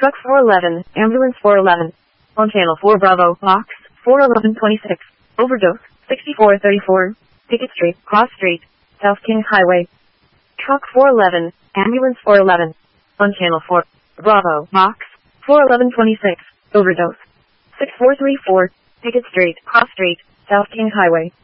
Truck 411, Ambulance 411. On Channel 4 Bravo, Box 41126. Overdose 6434. Pickett Street, Cross Street, South Kings Highway. Truck 411, Ambulance 411. On Channel 4 Bravo, Box 41126. Overdose 6434. Pickett Street, Cross Street, South Kings Highway.